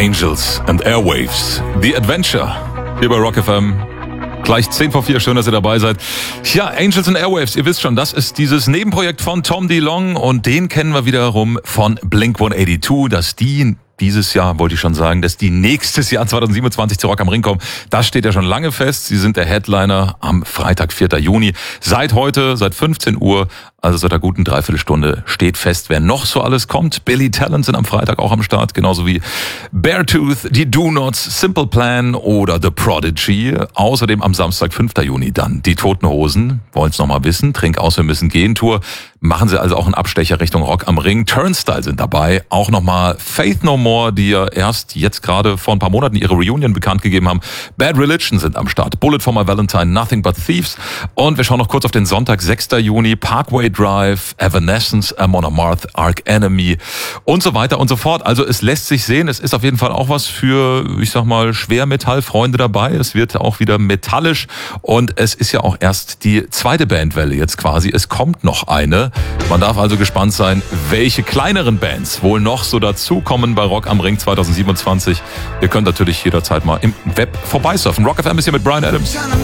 Angels and Airwaves, The Adventure, hier bei Rock FM. Gleich 3:10, schön, dass ihr dabei seid. Ja, Angels and Airwaves, ihr wisst schon, das ist dieses Nebenprojekt von Tom DeLonge und den kennen wir wiederum von Blink-182, dass die dieses Jahr, wollte ich schon sagen, dass die nächstes Jahr 2027 zu Rock am Ring kommen. Das steht ja schon lange fest. Sie sind der Headliner am Freitag, 4. Juni. Seit heute, seit 15 Uhr, also seit einer guten Dreiviertelstunde, steht fest, wer noch so alles kommt. Billy Talent sind am Freitag auch am Start, genauso wie Beartooth, die Do-Nots, Simple Plan oder The Prodigy. Außerdem am Samstag, 5. Juni, dann die Toten Hosen. Wollen's noch mal wissen. Trink aus, wir müssen gehen Tour. Machen sie also auch einen Abstecher Richtung Rock am Ring. Turnstile sind dabei. Auch nochmal Faith No More, die ja erst jetzt gerade vor ein paar Monaten ihre Reunion bekannt gegeben haben. Bad Religion sind am Start. Bullet for My Valentine, Nothing But Thieves. Und wir schauen noch kurz auf den Sonntag, 6. Juni. Parkway Drive, Evanescence, Amon Amarth, Arch Enemy und so weiter und so fort. Also es lässt sich sehen. Es ist auf jeden Fall auch was für, ich sag mal, Schwermetallfreunde dabei. Es wird auch wieder metallisch. Und es ist ja auch erst die zweite Bandwelle jetzt quasi. Es kommt noch eine. Man darf also gespannt sein, welche kleineren Bands wohl noch so dazukommen bei Rock am Ring 2027. Ihr könnt natürlich jederzeit mal im Web vorbeisurfen. Rock FM ist hier mit Bryan Adams.